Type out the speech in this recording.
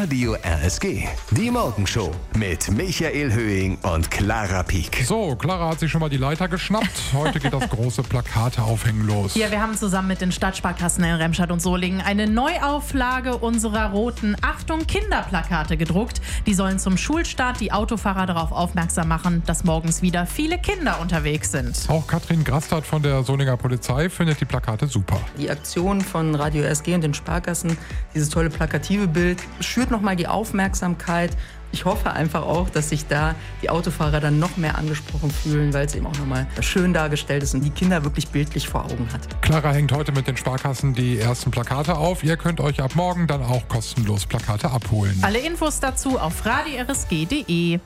Radio RSG. Die Morgenshow mit Michael Höhing und Clara Pieck. So, Clara hat sich schon mal die Leiter geschnappt. Heute geht das große Plakate-Aufhängen los. Ja, wir haben zusammen mit den Stadtsparkassen in Remscheid und Solingen eine Neuauflage unserer roten Achtung Kinderplakate gedruckt. Die sollen zum Schulstart die Autofahrer darauf aufmerksam machen, dass morgens wieder viele Kinder unterwegs sind. Auch Katrin Grastert von der Solinger Polizei findet die Plakate super. Die Aktion von Radio RSG und den Sparkassen, dieses tolle plakative Bild, schürt nochmal die Aufmerksamkeit. Ich hoffe einfach auch, dass sich da die Autofahrer dann noch mehr angesprochen fühlen, weil es eben auch nochmal schön dargestellt ist und die Kinder wirklich bildlich vor Augen hat. Clara hängt heute mit den Sparkassen die ersten Plakate auf. Ihr könnt euch ab morgen dann auch kostenlos Plakate abholen. Alle Infos dazu auf radio-rsg.de.